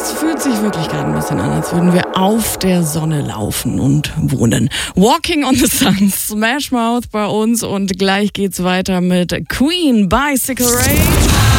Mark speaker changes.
Speaker 1: Es fühlt sich wirklich gerade ein bisschen an, als würden wir auf der Sonne laufen und wohnen. Walking on the Sun, Smash Mouth bei uns und gleich geht's weiter mit Queen, Bicycle Race.